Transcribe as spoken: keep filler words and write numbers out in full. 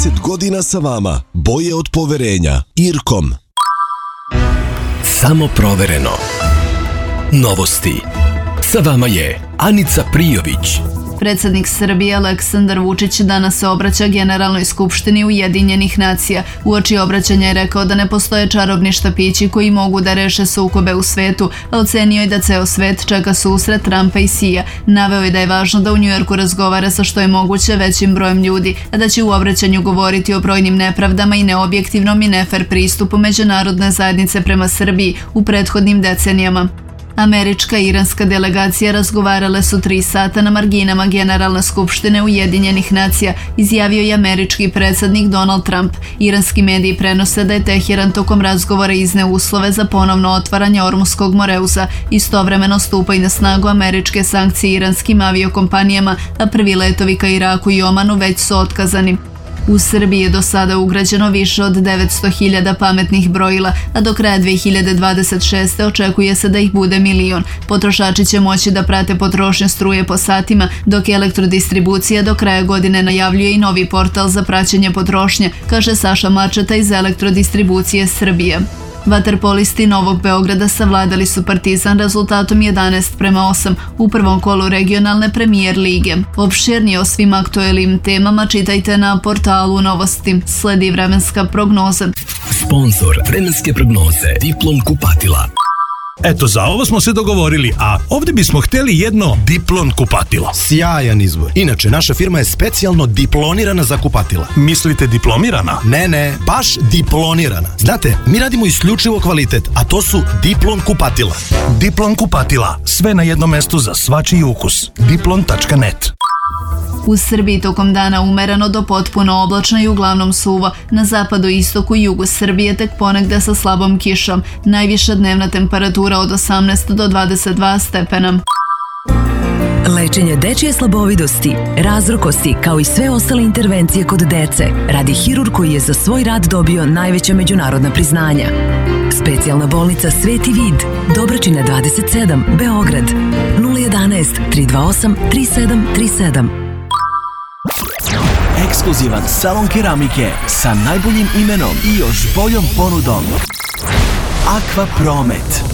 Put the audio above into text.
trideset godina sa vama. Boje od poverenja. Irkom. Samo provereno. Novosti. Sa vama je Anica Prijović. Predsjednik Srbije Aleksandar Vučić danas se obraća Generalnoj skupštini Ujedinjenih nacija. Uoči obraćanja je rekao da ne postoje čarobni štapići koji mogu da reše sukobe u svetu, a ocenio je da ceo svet čeka susret Trumpa i Sija. Naveo je da je važno da u Njujorku razgovara sa što je moguće većim brojem ljudi, a da će u obraćanju govoriti o brojnim nepravdama i neobjektivnom i nefer pristupu međunarodne zajednice prema Srbiji u prethodnim decenijama. Američka i iranska delegacija razgovarale su tri sata na marginama Generalne skupštine Ujedinjenih nacija, izjavio je američki predsjednik Donald Trump. Iranski mediji prenose da je Teheran tokom razgovora izneo uslove za ponovno otvaranje Ormuskog moreuza. Istovremeno stupaju na snagu američke sankcije iranskim aviokompanijama, a prvi letovi ka Iraku i Omanu već su otkazani. U Srbiji je do sada ugrađeno više od devetsto hiljada pametnih brojila, a do kraja dve hiljade dvadeset šeste. očekuje se da ih bude milion. Potrošači će moći da prate potrošnju struje po satima, dok elektrodistribucija do kraja godine najavljuje i novi portal za praćenje potrošnje, kaže Saša Mačeta iz Elektrodistribucije Srbije. Vaterpolisti Novog Beograda savladali su Partizan rezultatom jedanaest prema osam u prvom kolu regionalne premijer lige. Opširnije o svim aktuelnim temama čitajte na portalu Novosti. Sledi vremenska prognoza. Sponzor vremenske prognoze Diplom kupatila. Eto, za ovo smo se dogovorili, a ovdje bismo htjeli jedno Diplon kupatilo. Sjajan izbor. Inače, naša firma je specijalno diplonirana za kupatila. Mislite diplomirana? Ne, ne, baš diplonirana. Znate, mi radimo isključivo kvalitet, a to su Diplon kupatila. Diplon kupatila. Sve na jednom mestu za svačiji ukus. diplon tačka net. U Srbiji tokom dana umereno do potpuno oblačno i uglavnom suvo. Na zapadu i istoku i jugu Srbije tek ponegde sa slabom kišom. Najviša dnevna temperatura od osamnaest do dvadeset dva stepena. Lečenje dečije slabovidosti, razrokosti kao i sve ostale intervencije kod dece radi hirurg koji je za svoj rad dobio najveća međunarodna priznanja. Specijalna bolnica Sveti Vid, Dobračina dvadeset sedam, Beograd, nula jedanaest, tri dva osam, tri sedam tri sedam. Ekskluzivan salon keramike sa najboljim imenom i još boljom ponudom. Aqua Promet.